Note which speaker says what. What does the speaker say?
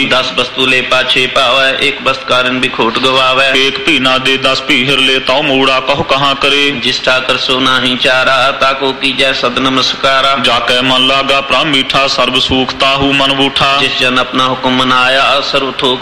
Speaker 1: 10 वस्तु ले पाछे पावै, एक वस्तु कारण भी खोट गवावै।
Speaker 2: एक भी ना दे 10 पीहर ले ताऊ मूड़ा कहो कहाँ करे।
Speaker 1: जिस ठाकर सो नाही चारा, ताको कीजै सद नमस्कारा।
Speaker 2: जाके मन लागा प्राण मीठा, सर्व सूख ताहू मन बूठा।
Speaker 1: जिस जन अपना हुक्म मनाया, सर्व थोक